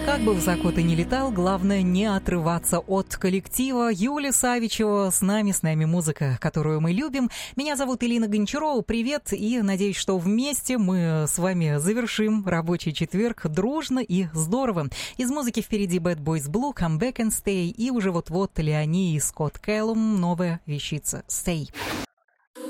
Как бы высоко ты ни летал, главное не отрываться от коллектива. Юлия Савичева с нами музыка, которую мы любим. Меня зовут Элина Гончарова, привет, и надеюсь, что вместе мы с вами завершим рабочий четверг дружно и здорово. Из музыки впереди Bad Boys Blue, Come Back and Stay, и уже вот-вот Леони и Скотт Кэллум, новая вещица Stay.